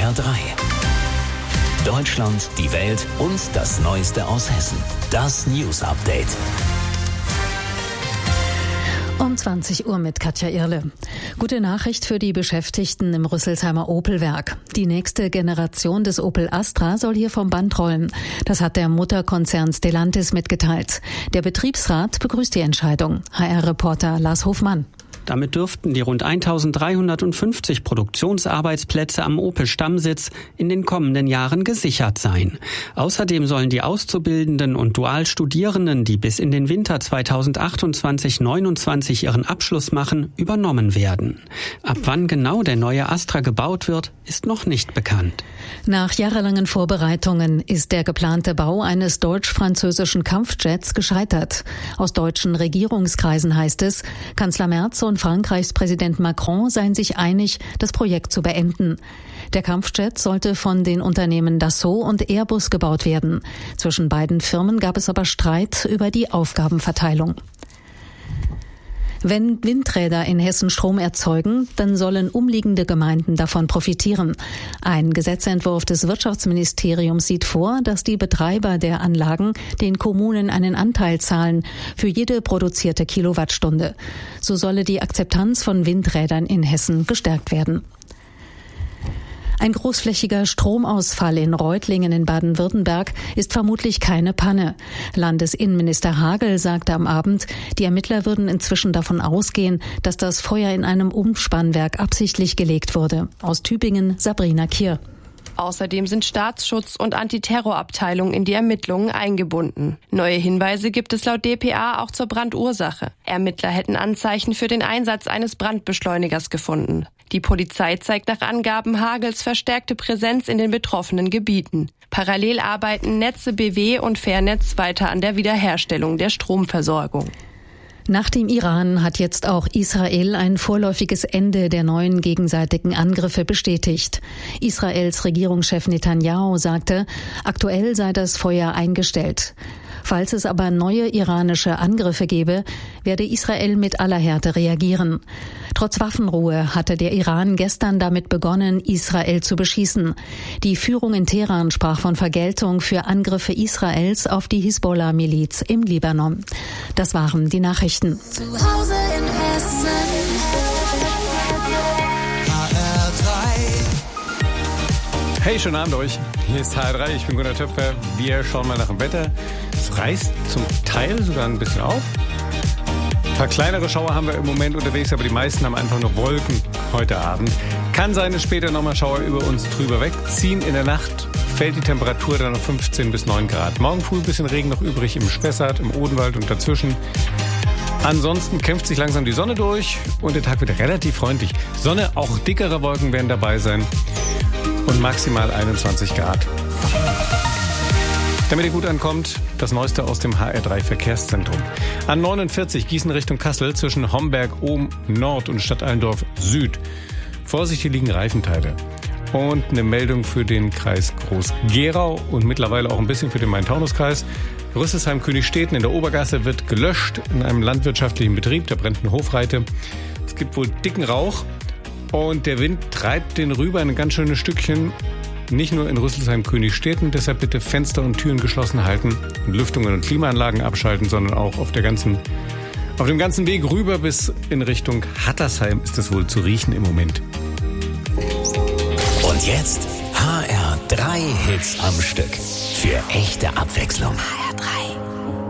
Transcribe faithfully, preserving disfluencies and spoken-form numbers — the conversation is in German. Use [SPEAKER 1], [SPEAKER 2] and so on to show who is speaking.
[SPEAKER 1] R drei. Deutschland, die Welt und das Neueste aus Hessen. Das News Update.
[SPEAKER 2] Um zwanzig Uhr mit Katja Irle. Gute Nachricht für die Beschäftigten im Rüsselsheimer Opel-Werk. Die nächste Generation des Opel Astra soll hier vom Band rollen. Das hat der Mutterkonzern Stellantis mitgeteilt. Der Betriebsrat begrüßt die Entscheidung. H R-Reporter Lars Hofmann.
[SPEAKER 3] Damit dürften die rund eintausenddreihundertfünfzig Produktionsarbeitsplätze am Opel-Stammsitz in den kommenden Jahren gesichert sein. Außerdem sollen die Auszubildenden und Dualstudierenden, die bis in den Winter zweitausendachtundzwanzig neunundzwanzig ihren Abschluss machen, übernommen werden. Ab wann genau der neue Astra gebaut wird, ist noch nicht bekannt.
[SPEAKER 2] Nach jahrelangen Vorbereitungen ist der geplante Bau eines deutsch-französischen Kampfjets gescheitert. Aus deutschen Regierungskreisen heißt es, Kanzler Merz und Frankreichs Präsident Macron seien sich einig, das Projekt zu beenden. Der Kampfjet sollte von den Unternehmen Dassault und Airbus gebaut werden. Zwischen beiden Firmen gab es aber Streit über die Aufgabenverteilung. Wenn Windräder in Hessen Strom erzeugen, dann sollen umliegende Gemeinden davon profitieren. Ein Gesetzentwurf des Wirtschaftsministeriums sieht vor, dass die Betreiber der Anlagen den Kommunen einen Anteil zahlen für jede produzierte Kilowattstunde. So solle die Akzeptanz von Windrädern in Hessen gestärkt werden. Ein großflächiger Stromausfall in Reutlingen in Baden-Württemberg ist vermutlich keine Panne. Landesinnenminister Hagel sagte am Abend, die Ermittler würden inzwischen davon ausgehen, dass das Feuer in einem Umspannwerk absichtlich gelegt wurde. Aus Tübingen Sabrina Kier.
[SPEAKER 4] Außerdem sind Staatsschutz- und Antiterrorabteilung in die Ermittlungen eingebunden. Neue Hinweise gibt es laut D P A auch zur Brandursache. Ermittler hätten Anzeichen für den Einsatz eines Brandbeschleunigers gefunden. Die Polizei zeigt nach Angaben Hagels verstärkte Präsenz in den betroffenen Gebieten. Parallel arbeiten Netze B W und Fairnetz weiter an der Wiederherstellung der Stromversorgung.
[SPEAKER 2] Nach dem Iran hat jetzt auch Israel ein vorläufiges Ende der neuen gegenseitigen Angriffe bestätigt. Israels Regierungschef Netanyahu sagte, aktuell sei das Feuer eingestellt. Falls es aber neue iranische Angriffe gebe, werde Israel mit aller Härte reagieren. Trotz Waffenruhe hatte der Iran gestern damit begonnen, Israel zu beschießen. Die Führung in Teheran sprach von Vergeltung für Angriffe Israels auf die Hisbollah-Miliz im Libanon. Das waren die Nachrichten.
[SPEAKER 5] Zu Hause in Hessen. H R drei.
[SPEAKER 6] Hey, schönen Abend euch. Hier ist H R drei, ich bin Gunnar Töpfer. Wir schauen mal nach dem Wetter. Es reißt zum Teil sogar ein bisschen auf. Ein paar kleinere Schauer haben wir im Moment unterwegs, aber die meisten haben einfach nur Wolken heute Abend. Kann sein, dass später nochmal Schauer über uns drüber wegziehen. In der Nacht fällt die Temperatur dann auf fünfzehn bis neun Grad. Morgen früh ein bisschen Regen noch übrig im Spessart, im Odenwald und dazwischen. Ansonsten kämpft sich langsam die Sonne durch und der Tag wird relativ freundlich. Sonne, auch dickere Wolken werden dabei sein und maximal einundzwanzig Grad. Damit ihr gut ankommt, das Neueste aus dem H R drei Verkehrszentrum. An neunundvierzig Gießen Richtung Kassel zwischen Homberg-Ohm Nord und Stadt Allendorf Süd. Vorsicht, hier liegen Reifenteile. Und eine Meldung für den Kreis Groß-Gerau und mittlerweile auch ein bisschen für den Main-Taunus-Kreis. Rüsselsheim-Königstetten in der Obergasse wird gelöscht in einem landwirtschaftlichen Betrieb. Da brennt eine Hofreite. Es gibt wohl dicken Rauch und der Wind treibt den rüber ein ganz schönes Stückchen. Nicht nur in Rüsselsheim-Königstetten, deshalb bitte Fenster und Türen geschlossen halten und Lüftungen und Klimaanlagen abschalten, sondern auch auf der ganzen, auf dem ganzen Weg rüber bis in Richtung Hattersheim ist es wohl zu riechen im Moment.
[SPEAKER 1] Und jetzt H R drei Hits am Stück. Für echte Abwechslung.
[SPEAKER 5] H R drei.